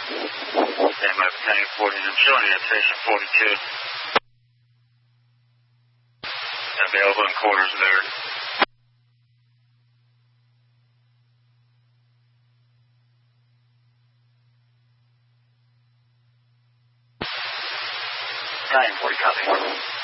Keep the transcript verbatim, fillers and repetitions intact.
Stand by for Tango forty, I'm showing you at station forty-two. Available in quarters there. Tango forty, copy.